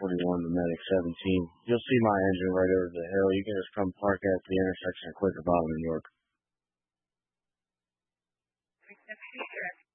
41 to Medic 17. You'll see my engine right over the hill. You can just come park at the intersection of Quaker Bottom in York.